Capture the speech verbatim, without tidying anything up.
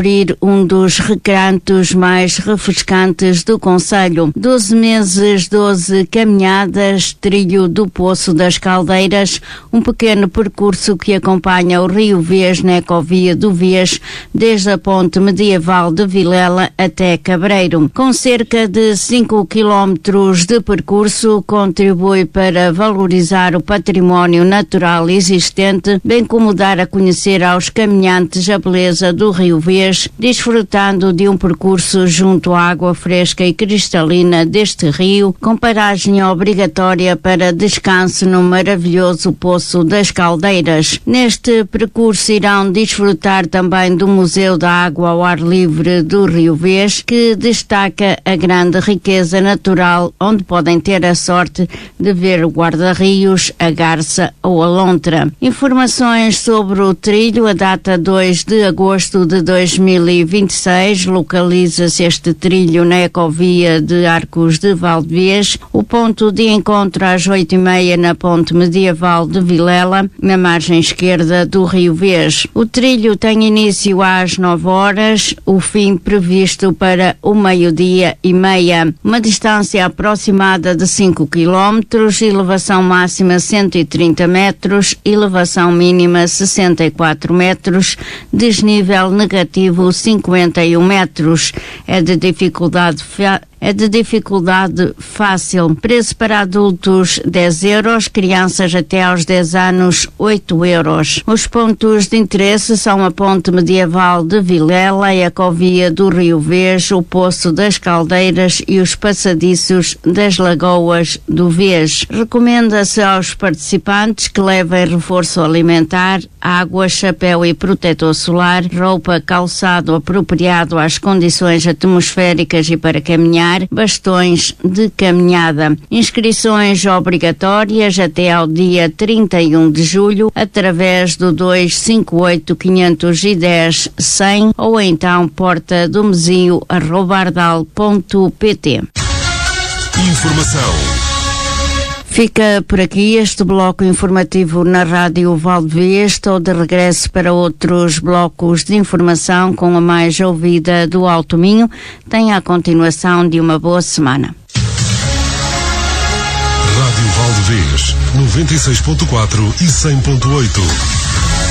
abrir um dos recantos mais refrescantes do concelho. doze meses, doze caminhadas, trilho do Poço das Caldeiras, um pequeno percurso que acompanha o Rio Vês na Ecovia do Vês, desde a ponte medieval de Vilela até Cabreiro. Com cerca de cinco quilómetros de percurso, contribui para valorizar o património natural existente, bem como dar a conhecer aos caminhantes a beleza do Rio Vês, desfrutando de um percurso junto à água fresca e cristalina deste rio, com paragem obrigatória para descanso no maravilhoso Poço das Caldeiras. Neste percurso irão desfrutar também do Museu da Água ao Ar Livre do Rio Vês, que destaca a grande riqueza natural, onde podem ter a sorte de ver o guarda-rios, a garça ou a lontra. Informações sobre o trilho: a data dois de agosto de dois mil e vinte e seis, localiza-se este trilho na Ecovia de Arcos de Valdevez. O ponto de encontro às oito e meia na ponte medieval de Vilela, na margem esquerda do Rio Vês. O trilho tem início às nove horas, o fim previsto para o meio-dia e meia. Uma distância aproximada de cinco quilómetros, elevação máxima cento e trinta metros, elevação mínima sessenta e quatro metros, desnível negativo cinquenta e um metros. É de dificuldade fa- É de dificuldade fácil. Preço para adultos dez euros, crianças até aos dez anos oito euros. Os pontos de interesse são a ponte medieval de Vilela, a Ecovia do Rio Vês, o Poço das Caldeiras e os passadiços das Lagoas do Vês. Recomenda-se aos participantes que levem reforço alimentar, água, chapéu e protetor solar, roupa, calçado apropriado às condições atmosféricas e para caminhar, bastões de caminhada. Inscrições obrigatórias até ao dia trinta e um de julho através do dois cinco oito, cinco um zero, cem ou então porta do mesinho arroba ardal ponto pt. Informação. Fica por aqui este bloco informativo na Rádio Valdevez. Estou de regresso para outros blocos de informação com a mais ouvida do Alto Minho. Tenha a continuação de uma boa semana. Rádio Valdevez, noventa e seis ponto quatro e cem ponto oito.